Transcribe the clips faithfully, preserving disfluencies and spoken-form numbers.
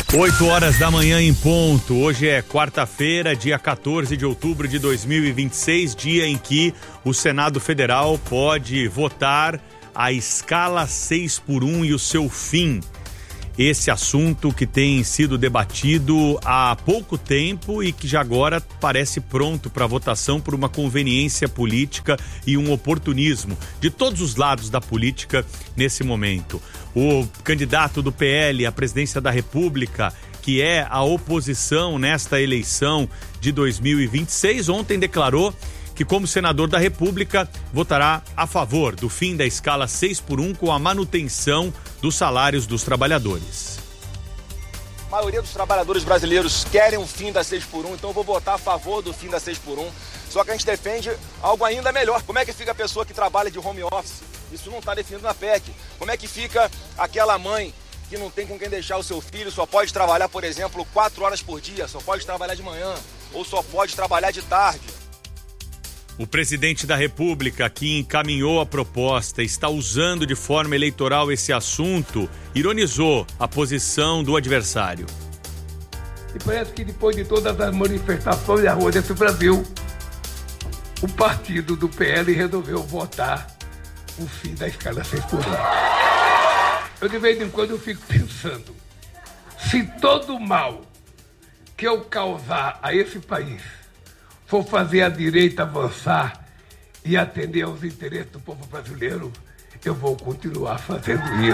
oito horas da manhã em ponto. Hoje é quarta-feira, dia quatorze de outubro de dois mil e vinte e seis, dia em que o Senado Federal pode votar a escala seis por um e o seu fim. Esse assunto que tem sido debatido há pouco tempo e que já agora parece pronto para votação por uma conveniência política e um oportunismo de todos os lados da política nesse momento. O candidato do P L à presidência da República, que é a oposição nesta eleição de dois mil e vinte e seis, ontem declarou que, como senador da República, votará a favor do fim da escala seis por um com a manutenção dos salários dos trabalhadores. A maioria dos trabalhadores brasileiros querem o fim da seis por um, então eu vou votar a favor do fim da seis por um. Só que a gente defende algo ainda melhor. Como é que fica a pessoa que trabalha de home office? Isso não está definido na P E C. Como é que fica aquela mãe que não tem com quem deixar o seu filho, só pode trabalhar, por exemplo, quatro horas por dia, só pode trabalhar de manhã ou só pode trabalhar de tarde? O presidente da República, que encaminhou a proposta, está usando de forma eleitoral esse assunto, ironizou a posição do adversário. E parece que depois de todas as manifestações na rua desse Brasil, o partido do P L resolveu votar o fim da escala seis por um. Eu de vez em quando eu fico pensando, se todo o mal que eu causar a esse país for fazer a direita avançar e atender aos interesses do povo brasileiro, eu vou continuar fazendo isso.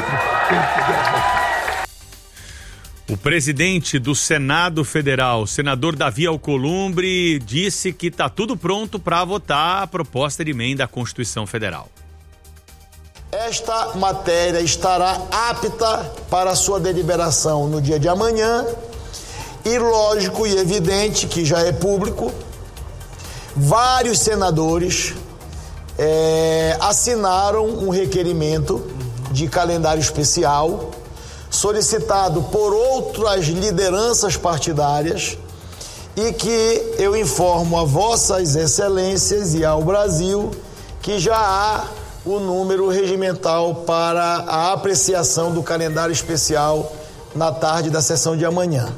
O presidente do Senado Federal, senador Davi Alcolumbre, disse que está tudo pronto para votar a proposta de emenda à Constituição Federal. Esta matéria estará apta para sua deliberação no dia de amanhã e lógico e evidente que já é público. Vários senadores é, assinaram um requerimento de calendário especial solicitado por outras lideranças partidárias e que eu informo a vossas excelências e ao Brasil que já há o número regimental para a apreciação do calendário especial na tarde da sessão de amanhã.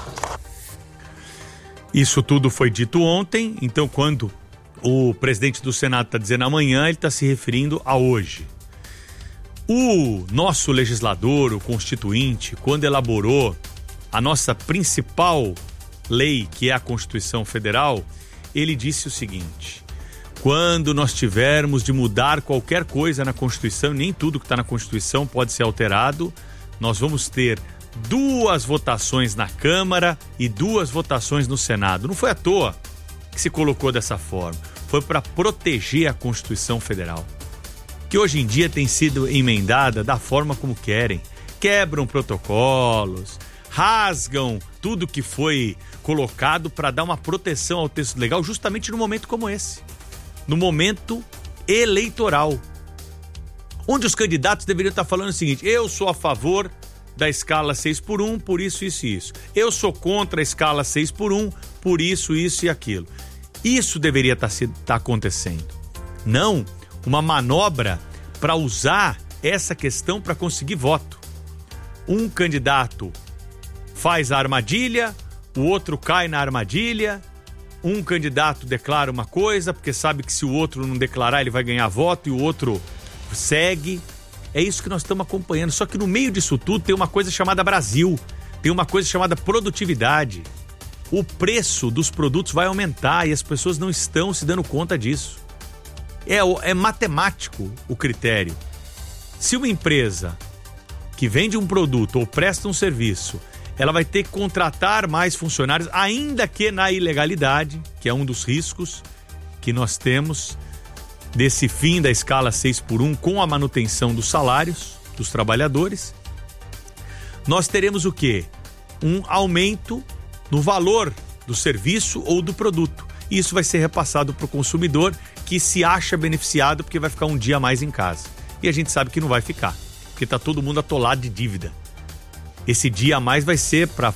Isso tudo foi dito ontem, então quando o presidente do Senado está dizendo amanhã, ele está se referindo a hoje. O nosso legislador, o constituinte, quando elaborou a nossa principal lei, que é a Constituição Federal, ele disse o seguinte: quando nós tivermos de mudar qualquer coisa na Constituição, nem tudo que está na Constituição pode ser alterado, nós vamos ter duas votações na Câmara e duas votações no Senado. Não foi à toa que se colocou dessa forma. Foi para proteger a Constituição Federal, que hoje em dia tem sido emendada da forma como querem. Quebram protocolos, rasgam tudo que foi colocado para dar uma proteção ao texto legal justamente no momento como esse. No momento eleitoral. Onde os candidatos deveriam estar falando o seguinte: eu sou a favor da escala seis por um, por isso, isso e isso. Eu sou contra a escala seis por um, por isso, isso e aquilo. Isso deveria estar, estar acontecendo. Não uma manobra para usar essa questão para conseguir voto. Um candidato faz a armadilha, o outro cai na armadilha, um candidato declara uma coisa, porque sabe que se o outro não declarar ele vai ganhar voto e o outro segue. É isso que nós estamos acompanhando, só que no meio disso tudo tem uma coisa chamada Brasil, tem uma coisa chamada produtividade. O preço dos produtos vai aumentar e as pessoas não estão se dando conta disso. É, é matemático o critério. Se uma empresa que vende um produto ou presta um serviço, ela vai ter que contratar mais funcionários, ainda que na ilegalidade, que é um dos riscos que nós temos desse fim da escala seis por um com a manutenção dos salários dos trabalhadores, nós teremos o quê? Um aumento no valor do serviço ou do produto. E isso vai ser repassado para o consumidor, que se acha beneficiado porque vai ficar um dia a mais em casa. E a gente sabe que não vai ficar, porque está todo mundo atolado de dívida. Esse dia a mais vai ser para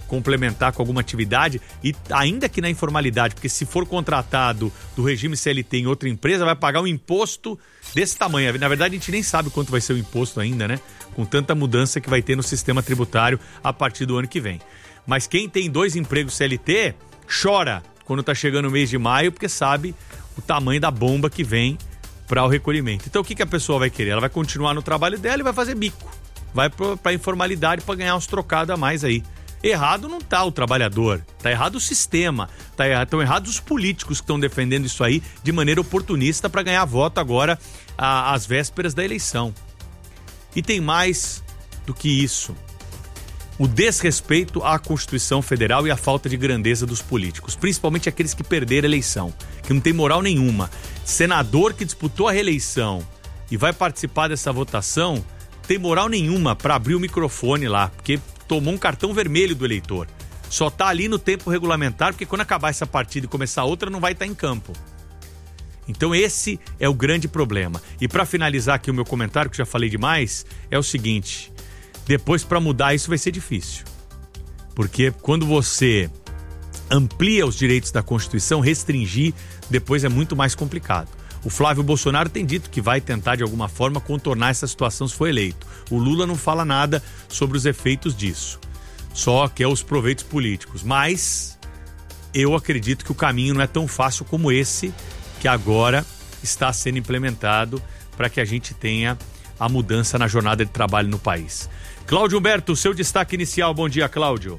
complementar com alguma atividade, e ainda que na informalidade, porque se for contratado do regime C L T em outra empresa, vai pagar um imposto desse tamanho. Na verdade, a gente nem sabe quanto vai ser o imposto ainda, né? Com tanta mudança que vai ter no sistema tributário a partir do ano que vem. Mas quem tem dois empregos C L T, chora quando tá chegando o mês de maio, porque sabe o tamanho da bomba que vem para o recolhimento. Então, o que, que a pessoa vai querer? Ela vai continuar no trabalho dela e vai fazer bico. Vai para a informalidade para ganhar uns trocados a mais aí. Errado não tá o trabalhador, tá errado o sistema, tá errado, estão errados os políticos que estão defendendo isso aí de maneira oportunista para ganhar voto agora a, às vésperas da eleição. E tem mais do que isso. O desrespeito à Constituição Federal e a falta de grandeza dos políticos, principalmente aqueles que perderam a eleição, que não tem moral nenhuma. Senador que disputou a reeleição e vai participar dessa votação, tem moral nenhuma para abrir o microfone lá, porque tomou um cartão vermelho do eleitor. Só tá ali no tempo regulamentar, porque quando acabar essa partida e começar outra, não vai estar em campo. Então esse é o grande problema. E para finalizar aqui o meu comentário, que já falei demais, é o seguinte: depois para mudar isso vai ser difícil. Porque quando você amplia os direitos da Constituição, restringir, depois é muito mais complicado. O Flávio Bolsonaro tem dito que vai tentar de alguma forma contornar essa situação se for eleito. O Lula não fala nada sobre os efeitos disso, só quer os proveitos políticos. Mas eu acredito que o caminho não é tão fácil como esse que agora está sendo implementado para que a gente tenha a mudança na jornada de trabalho no país. Cláudio Humberto, seu destaque inicial. Bom dia, Cláudio.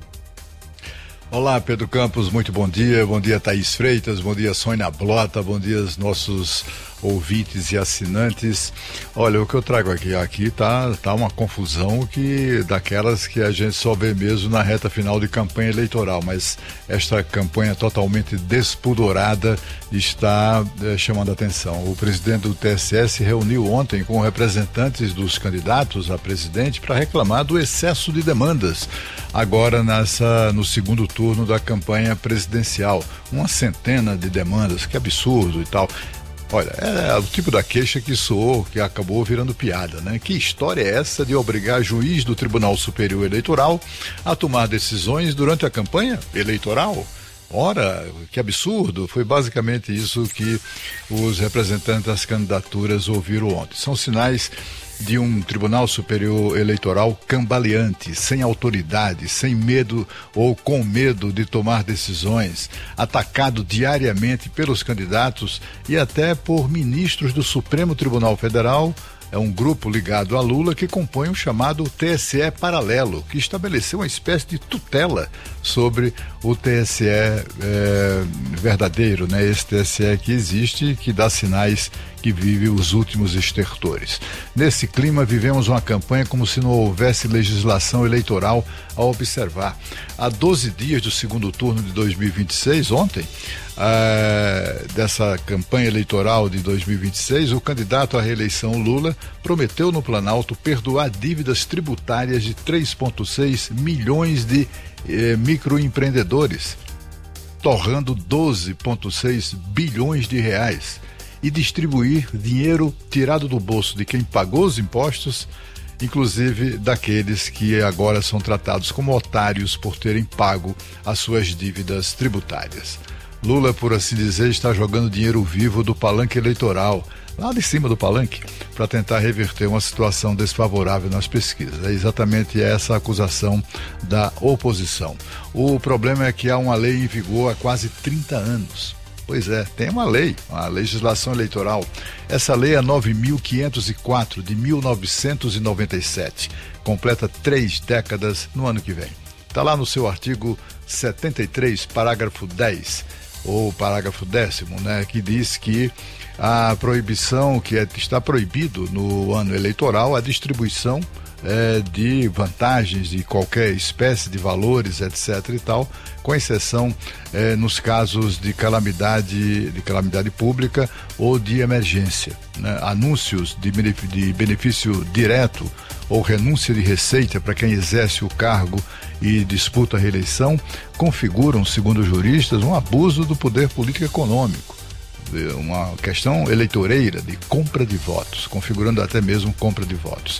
Olá, Pedro Campos, muito bom dia. Bom dia, Thaís Freitas. Bom dia, Sônia Blota. Bom dia aos nossos ouvintes e assinantes. Olha, o que eu trago aqui, aqui tá, tá uma confusão que, daquelas que a gente só vê mesmo na reta final de campanha eleitoral, mas esta campanha totalmente despudorada está é, chamando a atenção. O presidente do T S E se reuniu ontem com representantes dos candidatos a presidente para reclamar do excesso de demandas agora nessa, no segundo turno da campanha presidencial. Uma centena de demandas, que absurdo e tal. Olha, é o tipo da queixa que soou, que acabou virando piada, né? Que história é essa de obrigar juiz do Tribunal Superior Eleitoral a tomar decisões durante a campanha eleitoral? Ora, que absurdo! Foi basicamente isso que os representantes das candidaturas ouviram ontem. São sinais de um Tribunal Superior Eleitoral cambaleante, sem autoridade, sem medo ou com medo de tomar decisões, atacado diariamente pelos candidatos e até por ministros do Supremo Tribunal Federal. É um grupo ligado a Lula que compõe o chamado T S E paralelo, que estabeleceu uma espécie de tutela sobre o T S E é, verdadeiro, né? Esse T S E que existe, que dá sinais que vive os últimos estertores. Nesse clima, vivemos uma campanha como se não houvesse legislação eleitoral a observar. Há doze dias do segundo turno de dois mil e vinte e seis, ontem, Uh, dessa campanha eleitoral de dois mil e vinte e seis, o candidato à reeleição Lula prometeu no Planalto perdoar dívidas tributárias de três vírgula seis milhões de eh, microempreendedores, torrando doze vírgula seis bilhões de reais, e distribuir dinheiro tirado do bolso de quem pagou os impostos, inclusive daqueles que agora são tratados como otários por terem pago as suas dívidas tributárias. Lula, por assim dizer, está jogando dinheiro vivo do palanque eleitoral, lá de cima do palanque, para tentar reverter uma situação desfavorável nas pesquisas. É exatamente essa a acusação da oposição. O problema é que há uma lei em vigor há quase trinta anos. Pois é, tem uma lei, a legislação eleitoral. Essa lei é nove mil quinhentos e quatro, de mil novecentos e noventa e sete. Completa três décadas no ano que vem. Está lá no seu artigo setenta e três, parágrafo dez. Ou parágrafo décimo, né, que diz que a proibição, que é, está proibido no ano eleitoral a distribuição é, de vantagens de qualquer espécie de valores, etc e tal, com exceção é, nos casos de calamidade, de calamidade pública ou de emergência, né? Anúncios de benefício, de benefício direto ou renúncia de receita para quem exerce o cargo e disputa a reeleição configuram, segundo juristas, um abuso do poder político econômico, uma questão eleitoreira de compra de votos, configurando até mesmo compra de votos.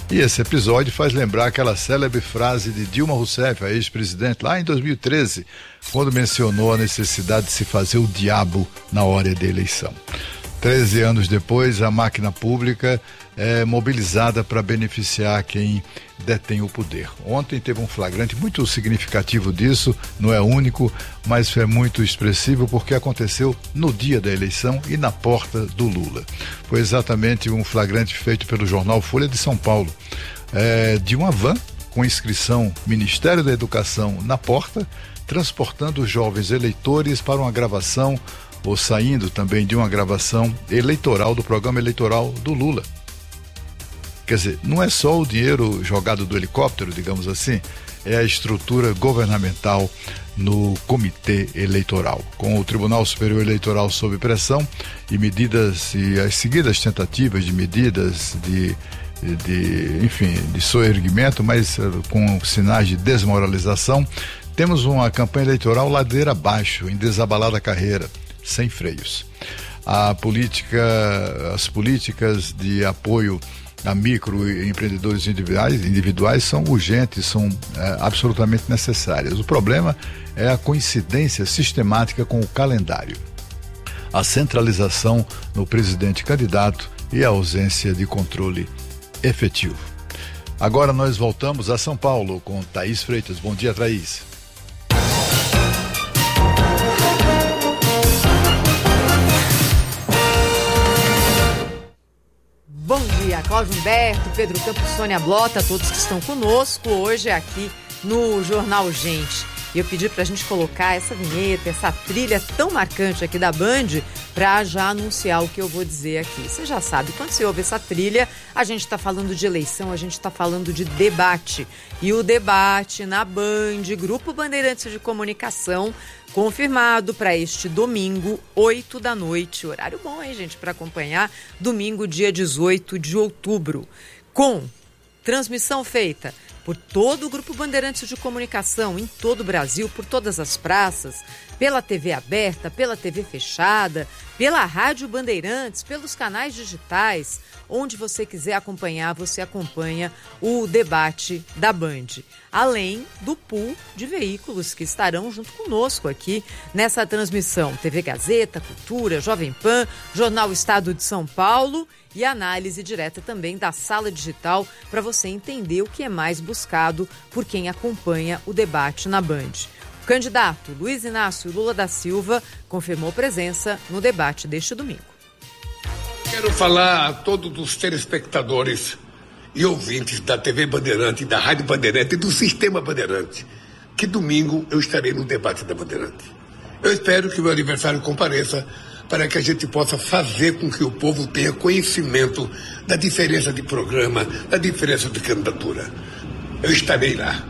E esse episódio faz lembrar aquela célebre frase de Dilma Rousseff, a ex-presidente, lá em dois mil e treze, quando mencionou a necessidade de se fazer o diabo na hora da eleição. Treze anos depois, a máquina pública é mobilizada para beneficiar quem detém o poder. Ontem teve um flagrante muito significativo disso, não é único, mas foi muito expressivo porque aconteceu no dia da eleição e na porta do Lula. Foi exatamente um flagrante feito pelo jornal Folha de São Paulo, é, de uma van com inscrição Ministério da Educação na porta, transportando os jovens eleitores para uma gravação, ou saindo também de uma gravação eleitoral do programa eleitoral do Lula. Quer dizer, não é só o dinheiro jogado do helicóptero, digamos assim, é a estrutura governamental no comitê eleitoral, com o Tribunal Superior Eleitoral sob pressão e medidas e as seguidas tentativas de medidas de, de enfim, de soerguimento, mas com sinais de desmoralização. Temos uma campanha eleitoral ladeira abaixo, em desabalada carreira, sem freios. A política, as políticas de apoio a microempreendedores individuais, individuais são urgentes, são é, absolutamente necessárias. O problema é a coincidência sistemática com o calendário, a centralização no presidente candidato e a ausência de controle efetivo. Agora nós voltamos a São Paulo com Thaís Freitas. Bom dia, Thaís. Bom dia, Cláudio Humberto, Pedro Campos, Sônia Blota, todos que estão conosco hoje aqui no Jornal Gente. E eu pedi pra gente colocar essa vinheta, essa trilha tão marcante aqui da Band, pra já anunciar o que eu vou dizer aqui. Você já sabe, quando você ouve essa trilha, a gente tá falando de eleição, a gente tá falando de debate. E o debate na Band, Grupo Bandeirantes de Comunicação, confirmado para este domingo, oito da noite. Horário bom, hein, gente, para acompanhar. Domingo, dia dezoito de outubro. Com transmissão feita por todo o Grupo Bandeirantes de Comunicação, em todo o Brasil, por todas as praças, pela T V aberta, pela T V fechada, pela Rádio Bandeirantes, pelos canais digitais. Onde você quiser acompanhar, você acompanha o debate da Band. Além do pool de veículos que estarão junto conosco aqui nessa transmissão. T V Gazeta, Cultura, Jovem Pan, Jornal Estado de São Paulo e análise direta também da sala digital para você entender o que é mais buscado por quem acompanha o debate na Band. O candidato Luiz Inácio Lula da Silva confirmou presença no debate deste domingo. Quero falar a todos os telespectadores e ouvintes da T V Bandeirante, da Rádio Bandeirante e do Sistema Bandeirante, que domingo eu estarei no debate da Bandeirante. Eu espero que o meu aniversário compareça para que a gente possa fazer com que o povo tenha conhecimento da diferença de programa, da diferença de candidatura. Eu estarei lá.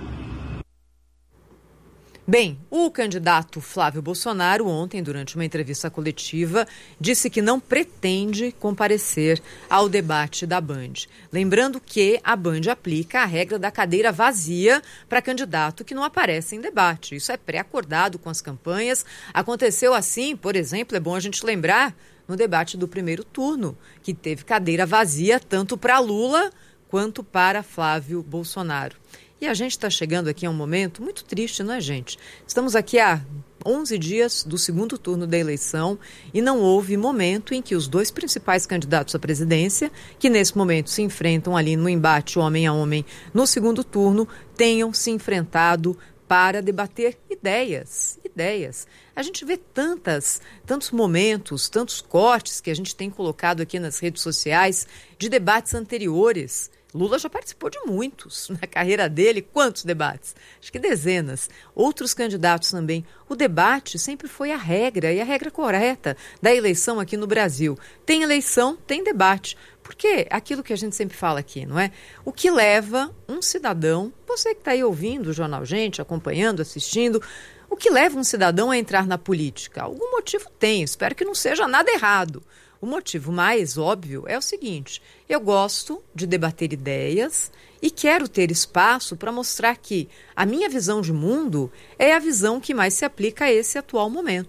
Bem, o candidato Flávio Bolsonaro ontem, durante uma entrevista coletiva, disse que não pretende comparecer ao debate da Band. Lembrando que a Band aplica a regra da cadeira vazia para candidato que não aparece em debate. Isso é pré-acordado com as campanhas. Aconteceu assim, por exemplo, é bom a gente lembrar, no debate do primeiro turno, que teve cadeira vazia tanto para Lula quanto para Flávio Bolsonaro. E a gente está chegando aqui a um momento muito triste, não é, gente? Estamos aqui há onze dias do segundo turno da eleição e não houve momento em que os dois principais candidatos à presidência, que nesse momento se enfrentam ali no embate homem a homem no segundo turno, tenham se enfrentado para debater ideias, ideias. A gente vê tantas, tantos momentos, tantos cortes que a gente tem colocado aqui nas redes sociais de debates anteriores. Lula já participou de muitos na carreira dele. Quantos debates? Acho que dezenas. Outros candidatos também. O debate sempre foi a regra, e a regra correta da eleição aqui no Brasil. Tem eleição, tem debate. Porque aquilo que a gente sempre fala aqui, não é? O que leva um cidadão, você que está aí ouvindo o Jornal Gente, acompanhando, assistindo, o que leva um cidadão a entrar na política? Algum motivo tem, espero que não seja nada errado. O motivo mais óbvio é o seguinte: eu gosto de debater ideias e quero ter espaço para mostrar que a minha visão de mundo é a visão que mais se aplica a esse atual momento.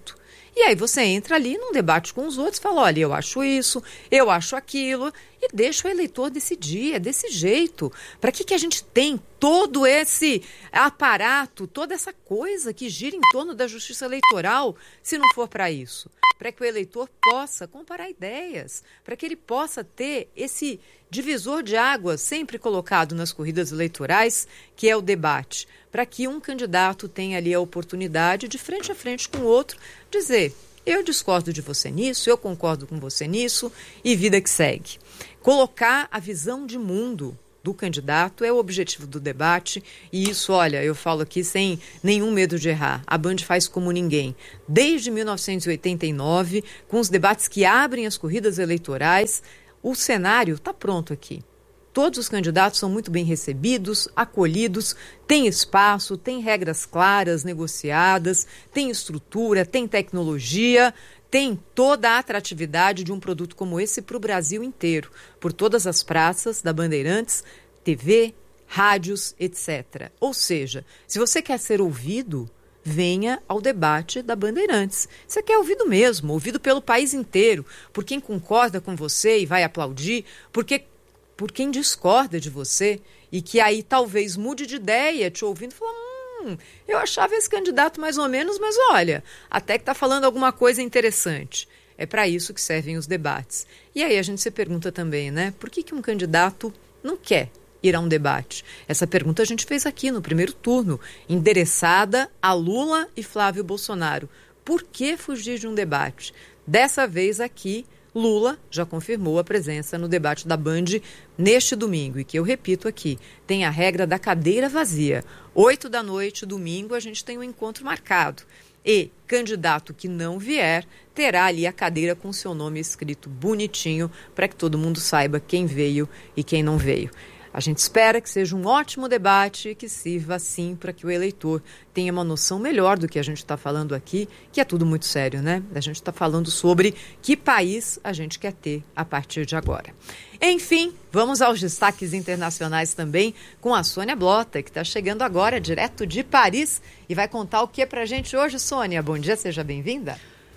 E aí você entra ali num debate com os outros e fala, olha, eu acho isso, eu acho aquilo, e deixa o eleitor decidir, é desse jeito. Para que, que a gente tem todo esse aparato, toda essa coisa que gira em torno da justiça eleitoral, se não for para isso? Para que o eleitor possa comparar ideias, para que ele possa ter esse divisor de águas sempre colocado nas corridas eleitorais, que é o debate, para que um candidato tenha ali a oportunidade de frente a frente com o outro dizer, eu discordo de você nisso, eu concordo com você nisso e vida que segue. Colocar a visão de mundo do candidato é o objetivo do debate e isso, olha, eu falo aqui sem nenhum medo de errar. A Band faz como ninguém. Desde mil novecentos e oitenta e nove, com os debates que abrem as corridas eleitorais, o cenário está pronto aqui. Todos os candidatos são muito bem recebidos, acolhidos, tem espaço, tem regras claras, negociadas, tem estrutura, tem tecnologia, tem toda a atratividade de um produto como esse para o Brasil inteiro, por todas as praças da Bandeirantes, T V, rádios, etcétera. Ou seja, se você quer ser ouvido, venha ao debate da Bandeirantes. Você quer ouvido mesmo, ouvido pelo país inteiro, por quem concorda com você e vai aplaudir, porque, por quem discorda de você e que aí talvez mude de ideia, te ouvindo e falando, hum, eu achava esse candidato mais ou menos, mas olha, até que está falando alguma coisa interessante. É para isso que servem os debates. E aí a gente se pergunta também, né, por que que um candidato não quer ir a um debate? Essa pergunta a gente fez aqui no primeiro turno, endereçada a Lula e Flávio Bolsonaro. Por que fugir de um debate? Dessa vez aqui, Lula já confirmou a presença no debate da Band neste domingo, e que eu repito aqui, tem a regra da cadeira vazia. Oito da noite, domingo, a gente tem um encontro marcado. E candidato que não vier terá ali a cadeira com seu nome escrito bonitinho para que todo mundo saiba quem veio e quem não veio. A gente espera que seja um ótimo debate e que sirva, sim, para que o eleitor tenha uma noção melhor do que a gente está falando aqui, que é tudo muito sério, né? A gente está falando sobre que país a gente quer ter a partir de agora. Enfim, vamos aos destaques internacionais também com a Sônia Blota, que está chegando agora direto de Paris e vai contar o que para a gente hoje, Sônia. Bom dia, seja bem-vinda.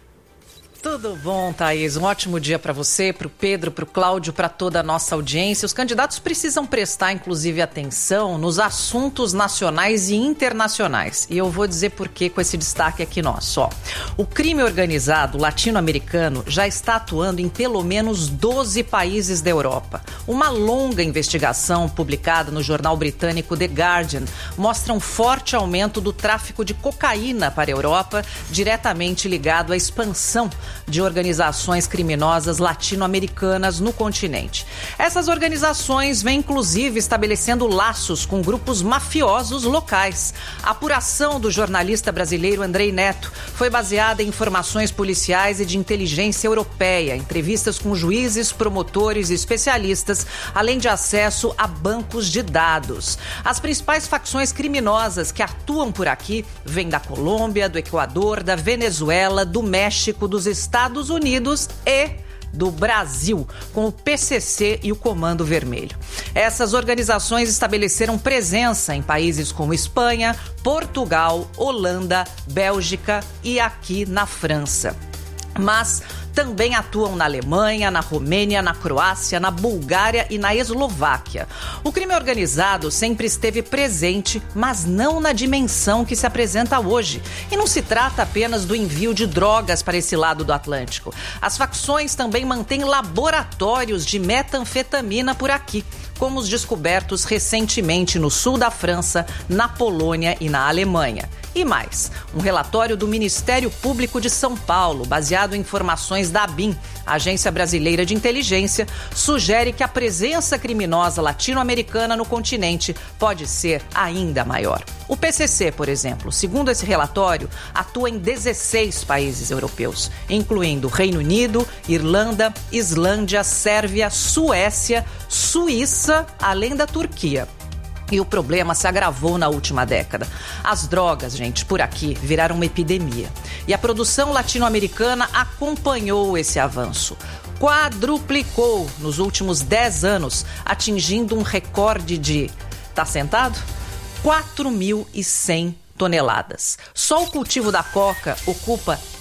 Tudo bom, Thaís? Um ótimo dia para você, para o Pedro, para o Cláudio, para toda a nossa audiência. Os candidatos precisam prestar, inclusive, atenção nos assuntos nacionais e internacionais. E eu vou dizer por quê com esse destaque aqui nosso. Ó, o crime organizado latino-americano já está atuando em pelo menos doze países da Europa. Uma longa investigação publicada no jornal britânico The Guardian mostra um forte aumento do tráfico de cocaína para a Europa, diretamente ligado à expansão de organizações criminosas latino-americanas no continente. Essas organizações vêm, inclusive, estabelecendo laços com grupos mafiosos locais. A apuração do jornalista brasileiro Andrei Neto foi baseada em informações policiais e de inteligência europeia, entrevistas com juízes, promotores e especialistas, além de acesso a bancos de dados. As principais facções criminosas que atuam por aqui vêm da Colômbia, do Equador, da Venezuela, do México, dos Estados Unidos e do Brasil, com o P C C e o Comando Vermelho. Essas organizações estabeleceram presença em países como Espanha, Portugal, Holanda, Bélgica e aqui na França. Mas também atuam na Alemanha, na Romênia, na Croácia, na Bulgária e na Eslováquia. O crime organizado sempre esteve presente, mas não na dimensão que se apresenta hoje. E não se trata apenas do envio de drogas para esse lado do Atlântico. As facções também mantêm laboratórios de metanfetamina por aqui, como os descobertos recentemente no sul da França, na Polônia e na Alemanha. E mais, um relatório do Ministério Público de São Paulo, baseado em informações da ABIN, Agência Brasileira de Inteligência, sugere que a presença criminosa latino-americana no continente pode ser ainda maior. O P C C, por exemplo, segundo esse relatório, atua em dezesseis países europeus, incluindo Reino Unido, Irlanda, Islândia, Sérvia, Suécia, Suíça, além da Turquia. E o problema se agravou na última década. As drogas, gente, por aqui viraram uma epidemia. E a produção latino-americana acompanhou esse avanço. Quadruplicou nos últimos dez anos, atingindo um recorde de... Tá sentado? quatro mil e cem toneladas. Só o cultivo da coca ocupa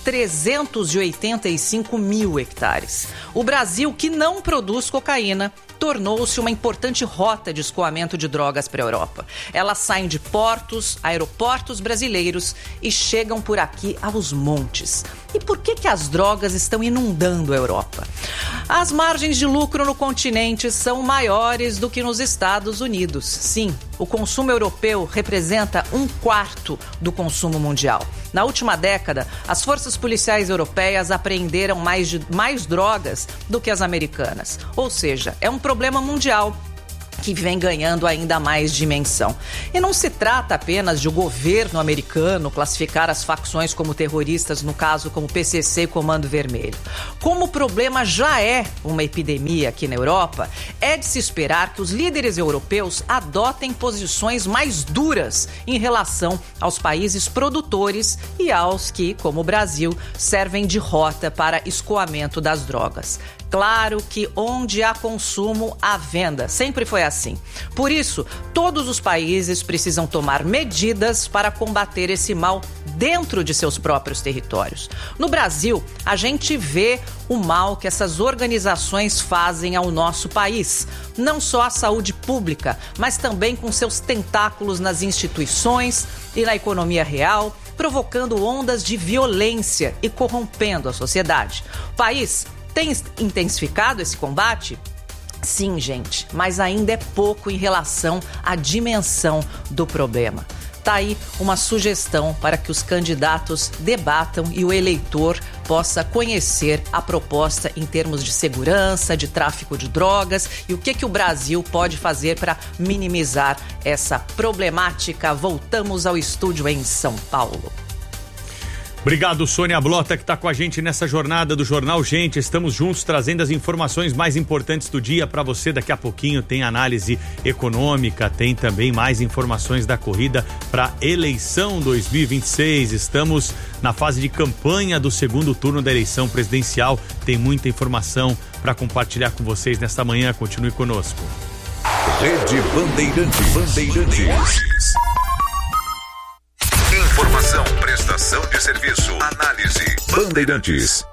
trezentos e oitenta e cinco mil hectares. O Brasil, que não produz cocaína, tornou-se uma importante rota de escoamento de drogas para a Europa. Elas saem de portos, aeroportos brasileiros e chegam por aqui aos montes. E por que que as drogas estão inundando a Europa? As margens de lucro no continente são maiores do que nos Estados Unidos. Sim, o consumo europeu representa um quarto do consumo mundial. Na última década, as forças policiais europeias apreenderam mais, de, mais drogas do que as americanas. Ou seja, é um problema mundial que vem ganhando ainda mais dimensão. E não se trata apenas de o governo americano classificar as facções como terroristas, no caso como P C C e Comando Vermelho. Como o problema já é uma epidemia aqui na Europa, é de se esperar que os líderes europeus adotem posições mais duras em relação aos países produtores e aos que, como o Brasil, servem de rota para escoamento das drogas. Claro que onde há consumo, há venda. Sempre foi assim. Por isso, todos os países precisam tomar medidas para combater esse mal dentro de seus próprios territórios. No Brasil, a gente vê o mal que essas organizações fazem ao nosso país. Não só a saúde pública, mas também com seus tentáculos nas instituições e na economia real, provocando ondas de violência e corrompendo a sociedade. O país tem intensificado esse combate? Sim, gente, mas ainda é pouco em relação à dimensão do problema. Tá aí uma sugestão para que os candidatos debatam e o eleitor possa conhecer a proposta em termos de segurança, de tráfico de drogas e o que, que o Brasil pode fazer para minimizar essa problemática. Voltamos ao estúdio em São Paulo. Obrigado, Sônia Blota, que está com a gente nessa jornada do Jornal Gente. Estamos juntos trazendo as informações mais importantes do dia para você. Daqui a pouquinho tem análise econômica, tem também mais informações da corrida para eleição dois mil e vinte e seis. Estamos na fase de campanha do segundo turno da eleição presidencial. Tem muita informação para compartilhar com vocês nesta manhã. Continue conosco. Rede Bandeirantes. Bandeirantes. Informação, prestação de serviço, análise. Bandeirantes.